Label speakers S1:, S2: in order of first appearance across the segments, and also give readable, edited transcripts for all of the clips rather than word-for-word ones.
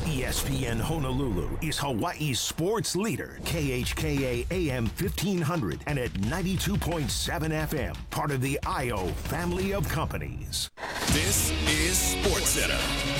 S1: ESPN Honolulu is Hawaii's sports leader, KHKA AM 1500 and at 92.7 FM, part of the IO family of companies.
S2: This is SportsCenter.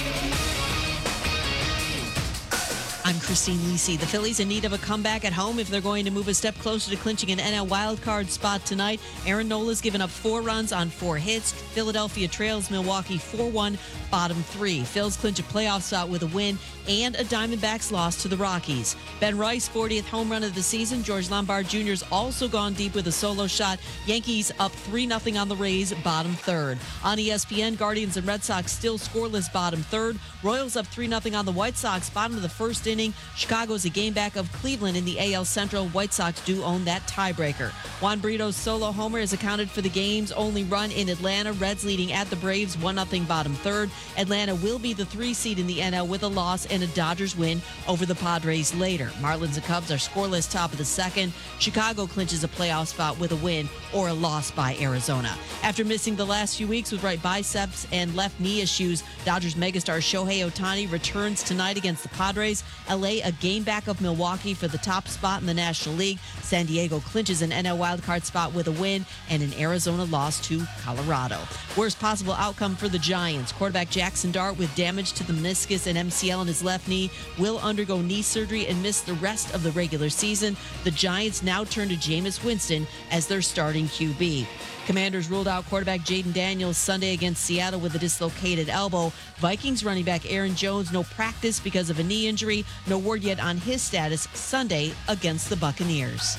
S3: I'm Christine Lisi. The Phillies in need of a comeback at home if they're going to move a step closer to clinching an NL wildcard spot tonight. Aaron Nola's given up 4 runs on 4 hits. Philadelphia trails Milwaukee 4-1, bottom 3. Phils clinch a playoff spot with a win and a Diamondbacks loss to the Rockies. Ben Rice, 40th home run of the season. George Lombard Jr.'s also gone deep with a solo shot. Yankees up 3-0 on the Rays, bottom 3rd. On ESPN, Guardians and Red Sox still scoreless, bottom 3rd. Royals up 3-0 on the White Sox, bottom of the first inning. Chicago's a game back of Cleveland in the AL Central. White Sox do own that tiebreaker. Juan Brito's solo homer has accounted for the game's only run in Atlanta. Reds leading at the Braves 1-0, bottom 3rd. Atlanta will be the 3 seed in the NL with a loss and a Dodgers win over the Padres later. Marlins and Cubs are scoreless, top of the 2nd. Chicago clinches a playoff spot with a win or a loss by Arizona. After missing the last few weeks with right biceps and left knee issues, Dodgers megastar Shohei Ohtani returns tonight against the Padres. LA a game back of Milwaukee for the top spot in the National League. San Diego clinches an NL wildcard spot with a win and an Arizona loss to Colorado. Worst possible outcome for the Giants. Quarterback Jackson Dart with damage to the meniscus and MCL in his left knee will undergo knee surgery and miss the rest of the regular season. The Giants now turn to Jameis Winston as their starting QB. Commanders ruled out quarterback Jaden Daniels Sunday against Seattle with a dislocated elbow. Vikings running back Aaron Jones, no practice because of a knee injury. No word yet on his status Sunday against the Buccaneers.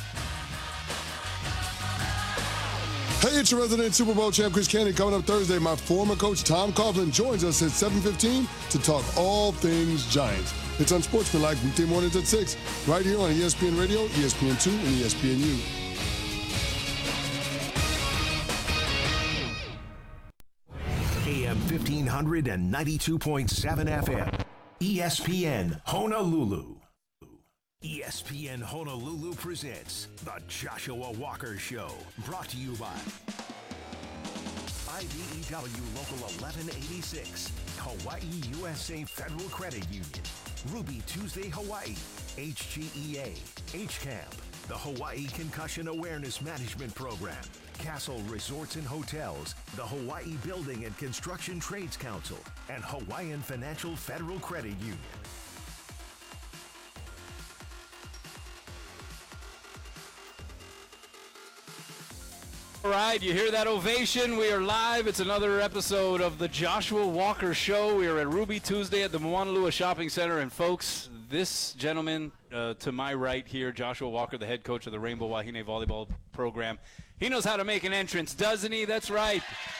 S4: Hey, it's your resident Super Bowl champ, Chris Candy. Coming up Thursday, my former coach, Tom Coughlin, joins us at 7:15 to talk all things Giants. It's Unsportsmanlike weekday mornings at 6, right here on ESPN Radio, ESPN2, and ESPNU.
S1: AM 1500 and 92.7 FM. ESPN Honolulu. ESPN Honolulu presents The Joshua Walker Show. Brought to you by IBEW Local 1186, Hawaii USA Federal Credit Union, Ruby Tuesday Hawaii, HGEA, HCAMP, the Hawaii Concussion Awareness Management Program, Castle Resorts and Hotels, the Hawaii Building and Construction Trades Council, and Hawaiian Financial Federal Credit Union.
S5: All right, you hear that ovation? We are live. It's another episode of the Joshua Walker Show. We are at Ruby Tuesday at the Moanalua Shopping Center. And, folks, this gentleman to my right here, Joshua Walker, the head coach of the Rainbow Wahine Volleyball Program, he knows how to make an entrance, doesn't he? That's right.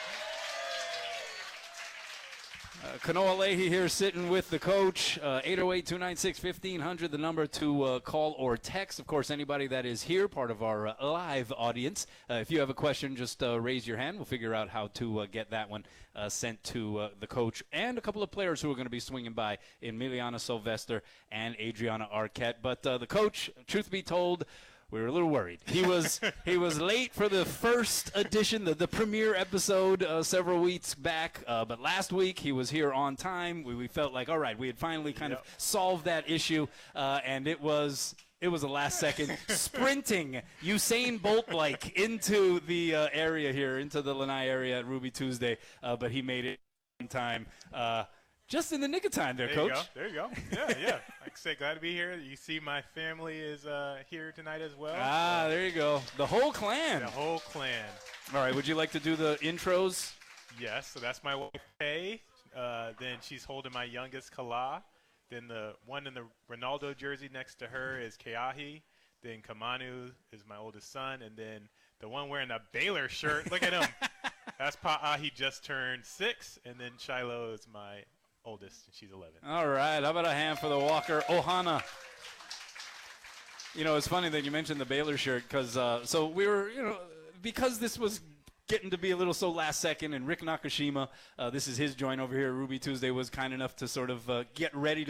S5: Kanoa Leahy here sitting with the coach. 808-296-1500, the number to call or text. Of course, anybody that is here, part of our live audience. If you have a question, just raise your hand. We'll figure out how to get that one sent to the coach and a couple of players who are going to be swinging by in Miliana Sylvester and Adriana Arquette. But the coach, truth be told, we were a little worried. He was late for the first edition, the premiere episode several weeks back. But last week he was here on time. We felt like, all right, we had finally kind of solved that issue, and it was a last-second sprinting Usain Bolt-like into the area here, into the Lanai area at Ruby Tuesday. But he made it in time. Just in the nick of time there, Coach.
S6: There you go. Yeah. Like I said, glad to be here. You see my family is here tonight as well.
S5: There you go. The whole clan.
S6: The whole clan.
S5: All right, would you like to do the intros?
S6: Yes, so that's my wife, Kay. Then she's holding my youngest, Kala. Then the one in the Ronaldo jersey next to her is Keahi. Then Kamanu is my oldest son. And then the one wearing the Baylor shirt, look at him. That's Pa'ahi, just turned 6. And then Shiloh is my oldest, and she's 11.
S5: All right. How about a hand for the Walker Ohana? You know, it's funny that you mentioned the Baylor shirt because so we were, because this was getting to be a little so last second, and Rick Nakashima, this is his joint over here at Ruby Tuesday, was kind enough to sort of get ready to